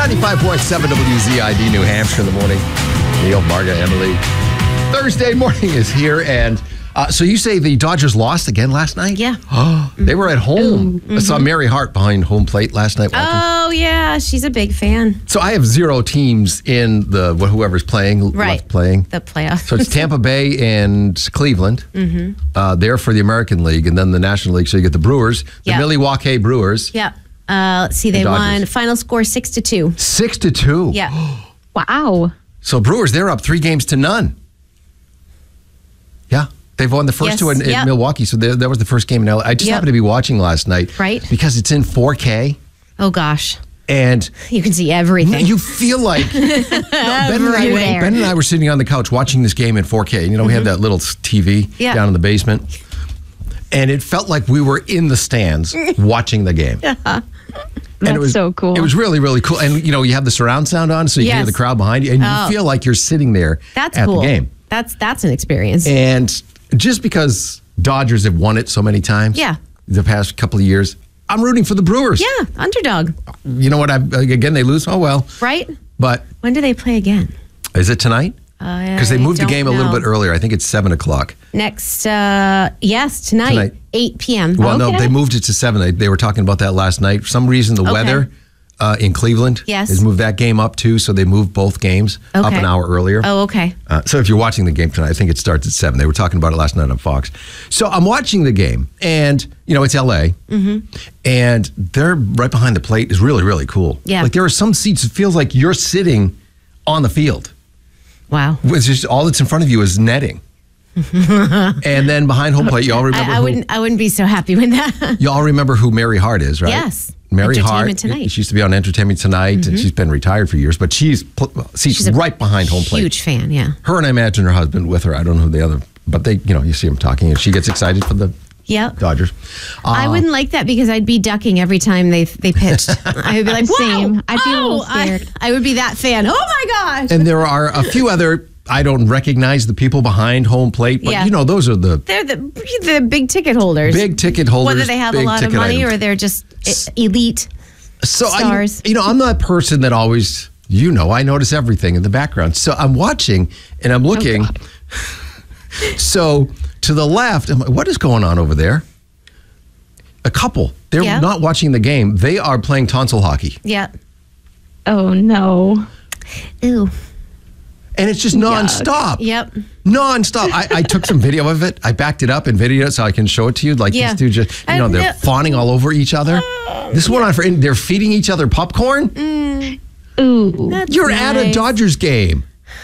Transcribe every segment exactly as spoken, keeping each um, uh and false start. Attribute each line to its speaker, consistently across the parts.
Speaker 1: ninety-five point seven W Z I D New Hampshire in the morning. Neil, Marga, Emily. Thursday morning is here, and uh, so you say the Dodgers lost again last night?
Speaker 2: Yeah.
Speaker 1: They were at home. Mm-hmm. I saw Mary Hart behind home plate last night. Watching.
Speaker 2: Oh, yeah. She's a big fan.
Speaker 1: So I have zero teams in the whoever's playing,
Speaker 2: right.
Speaker 1: left playing.
Speaker 2: The playoffs.
Speaker 1: So it's Tampa Bay and Cleveland. Mm-hmm. Uh, they're for the American League, and then the National League. So you get the Brewers, the
Speaker 2: yep.
Speaker 1: Milwaukee Brewers.
Speaker 2: Yeah. Uh, let's see. They
Speaker 1: the
Speaker 2: won. Final score six to two.
Speaker 1: Six to two.
Speaker 2: Yeah.
Speaker 3: Wow.
Speaker 1: So Brewers, they're up three games to none. Yeah. They've won the first
Speaker 2: yes,
Speaker 1: two in, in
Speaker 2: yep.
Speaker 1: Milwaukee, so they, that was the first game in L A. I just
Speaker 2: yep.
Speaker 1: happened to be watching last night.
Speaker 2: Right.
Speaker 1: Because it's in four K.
Speaker 2: Oh, gosh.
Speaker 1: And
Speaker 2: you can see everything.
Speaker 1: You feel like no, Ben, and I, Ben and I were sitting on the couch watching this game in four K. You know, mm-hmm. we had that little T V
Speaker 2: yeah.
Speaker 1: down in the basement. And it felt like we were in the stands watching the game.
Speaker 2: Yeah.
Speaker 3: That's
Speaker 1: it was,
Speaker 3: so cool.
Speaker 1: It was really, really cool. And, you know, you have the surround sound on, so you
Speaker 2: yes.
Speaker 1: can hear the crowd behind you. And
Speaker 2: oh.
Speaker 1: you feel like you're sitting there
Speaker 2: that's
Speaker 1: at
Speaker 2: cool.
Speaker 1: the game.
Speaker 2: That's that's an experience.
Speaker 1: And just because Dodgers have won it so many times
Speaker 2: yeah.
Speaker 1: the past couple of years, I'm rooting for the Brewers.
Speaker 2: Yeah, underdog.
Speaker 1: You know what? I, again, they lose. Oh, well.
Speaker 2: Right?
Speaker 1: But
Speaker 2: when do they play again?
Speaker 1: Is it tonight? Because uh, they moved the game
Speaker 2: know.
Speaker 1: a little bit earlier. I think it's seven o'clock.
Speaker 2: Next, uh, yes, tonight, tonight, eight p.m.
Speaker 1: Well,
Speaker 2: okay.
Speaker 1: no, they moved it to seven. They, they were talking about that last night. For some reason, the
Speaker 2: okay.
Speaker 1: weather uh, in Cleveland
Speaker 2: yes.
Speaker 1: has moved that game up too, so they moved both games
Speaker 2: okay.
Speaker 1: up an hour earlier.
Speaker 2: Oh, okay.
Speaker 1: Uh, so if you're watching the game tonight, I think it starts at seven. They were talking about it last night on Fox. So I'm watching the game, and, you know, it's L A,
Speaker 2: mm-hmm.
Speaker 1: and they're right behind the plate. Is really, really cool.
Speaker 2: Yeah.
Speaker 1: Like, there are some seats, it feels like you're sitting on the field.
Speaker 2: Wow.
Speaker 1: It's just all that's in front of you is netting. And then behind home plate, you all remember
Speaker 2: I, I
Speaker 1: who,
Speaker 2: wouldn't I wouldn't be so happy with that.
Speaker 1: you all remember who Mary Hart is, right?
Speaker 2: Yes.
Speaker 1: Mary Hart.
Speaker 2: Tonight.
Speaker 1: She used to be on Entertainment Tonight,
Speaker 2: mm-hmm.
Speaker 1: and she's been retired for years, but she's seats
Speaker 2: she's
Speaker 1: right behind home plate.
Speaker 2: Huge fan, yeah.
Speaker 1: Her and I imagine her husband with her. I don't know who the other, but they, you know, you see them talking, and she gets excited for the
Speaker 2: Yep.
Speaker 1: Dodgers. Uh,
Speaker 2: I wouldn't like that because I'd be ducking every time they they pitched. I would be like,
Speaker 3: same.
Speaker 2: Whoa,
Speaker 3: I'd be a little scared.
Speaker 2: I, I would be that fan. Oh my gosh.
Speaker 1: And there are a few other, I don't recognize the people behind home plate, but
Speaker 2: yeah.
Speaker 1: you know, those are the
Speaker 2: They're the the big ticket holders.
Speaker 1: big ticket holders.
Speaker 2: Whether they have a lot of money items. Or they're just elite
Speaker 1: so
Speaker 2: stars.
Speaker 1: I, you know, I'm that person that always, you know, I notice everything in the background. So I'm watching and I'm looking. Oh, so to the left, I'm like, what is going on over there? A couple. They're
Speaker 2: yeah.
Speaker 1: not watching the game. They are playing tonsil hockey.
Speaker 2: Yeah.
Speaker 3: Oh, no.
Speaker 2: Ew.
Speaker 1: And it's just nonstop.
Speaker 2: Yep.
Speaker 1: Nonstop. I, I took some video of it. I backed it up in video so I can show it to you. Like
Speaker 2: yeah.
Speaker 1: these two just, you know, they're
Speaker 2: no.
Speaker 1: fawning all over each other. Uh, this one on for, they're feeding each other popcorn.
Speaker 2: Mm.
Speaker 3: Ooh.
Speaker 2: That's
Speaker 1: You're
Speaker 2: nice.
Speaker 1: at a Dodgers game.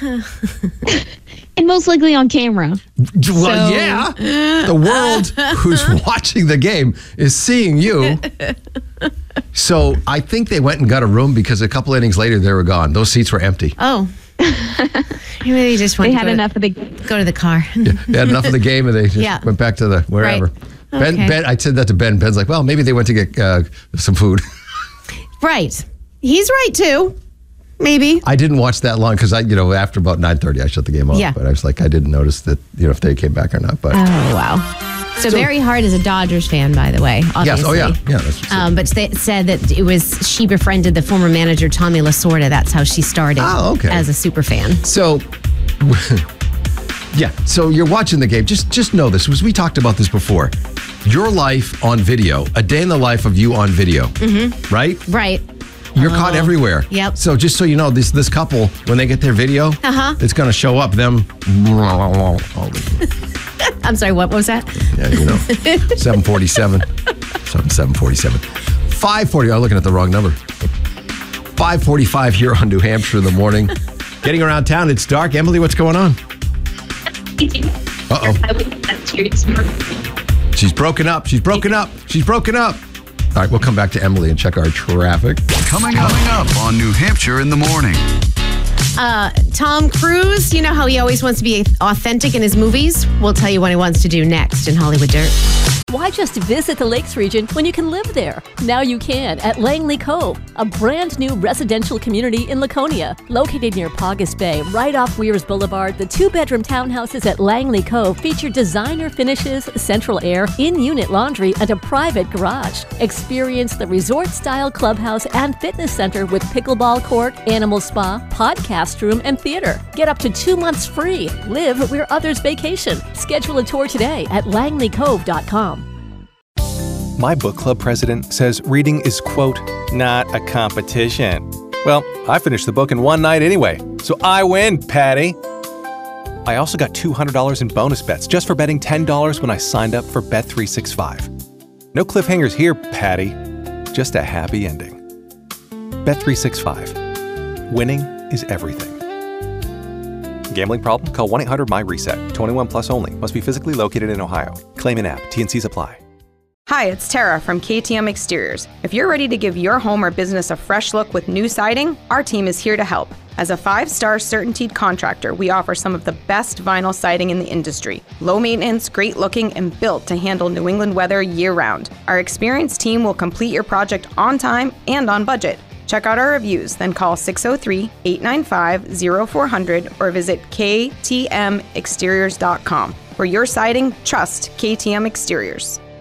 Speaker 3: And most likely on camera.
Speaker 1: Well,
Speaker 3: so.
Speaker 1: yeah. The world who's watching the game is seeing you. So I think they went and got a room because a couple innings later they were gone. Those seats were empty.
Speaker 2: Oh. Maybe they just went
Speaker 3: they
Speaker 2: to
Speaker 3: had
Speaker 2: go
Speaker 3: enough
Speaker 2: to,
Speaker 3: of the
Speaker 2: go to the car.
Speaker 1: Yeah, they had enough of the game and they just
Speaker 2: yeah.
Speaker 1: went back to the wherever.
Speaker 2: Right.
Speaker 1: Ben,
Speaker 2: Okay.
Speaker 1: Ben, I said that to Ben. Ben's like, well, maybe they went to get uh, some food.
Speaker 2: Right. He's right too. Maybe.
Speaker 1: I didn't watch that long because I, you know, after about nine thirty, I shut the game off.
Speaker 2: Yeah.
Speaker 1: But I was like, I didn't notice that, you know, if they came back or not. But
Speaker 2: oh wow. So, so Mary Hart is a Dodgers fan, by the way. Obviously.
Speaker 1: Yes. Oh yeah. Yeah. That's
Speaker 2: um, but they said that it was she befriended the former manager Tommy Lasorda. That's how she started.
Speaker 1: Oh, okay.
Speaker 2: As a super fan.
Speaker 1: So. Yeah. So you're watching the game. Just just know this, because we talked about this before. Your life on video, a day in the life of you on video, mm-hmm. right?
Speaker 2: Right.
Speaker 1: You're
Speaker 2: oh.
Speaker 1: caught everywhere.
Speaker 2: Yep.
Speaker 1: So just so you know, this this couple, when they get their video,
Speaker 2: uh-huh.
Speaker 1: it's going to show up them.
Speaker 2: I'm sorry, what was that?
Speaker 1: Yeah, you know, seven forty-seven. Something seven forty-seven. five forty. I'm looking at the wrong number. five forty-five here on New Hampshire in the morning. Getting around town, it's dark. Emily, what's going on? Uh-oh. She's broken up. She's broken up. She's broken up. All right, we'll come back to Emily and check our traffic.
Speaker 4: Coming up, coming up on New Hampshire in the morning.
Speaker 2: Uh, Tom Cruise, you know how he always wants to be authentic in his movies? We'll tell you what he wants to do next in Hollywood Dirt.
Speaker 5: Why just visit the Lakes region when you can live there? Now you can at Langley Cove, a brand new residential community in Laconia. Located near Paugus Bay, right off Weirs Boulevard, the two-bedroom townhouses at Langley Cove feature designer finishes, central air, in-unit laundry, and a private garage. Experience the resort-style clubhouse and fitness center with pickleball court, animal spa, podcast room, and theater. Get up to two months free. Live where others vacation. Schedule a tour today at langley cove dot com.
Speaker 6: My book club president says reading is, quote, not a competition. Well, I finished the book in one night anyway, so I win, Patty. I also got two hundred dollars in bonus bets just for betting ten dollars when I signed up for Bet three sixty-five. No cliffhangers here, Patty. Just a happy ending. Bet three sixty-five. Winning is everything. Gambling problem? Call one eight hundred M Y RESET. twenty-one plus only. Must be physically located in Ohio. Claim in app. T N Cs apply.
Speaker 7: Hi, it's Tara from K T M Exteriors. If you're ready to give your home or business a fresh look with new siding, our team is here to help. As a five-star CertainTeed contractor, we offer some of the best vinyl siding in the industry. Low maintenance, great looking, and built to handle New England weather year-round. Our experienced team will complete your project on time and on budget. Check out our reviews, then call six oh three, eight nine five, oh four hundred or visit k t m exteriors dot com. For your siding, trust K T M Exteriors.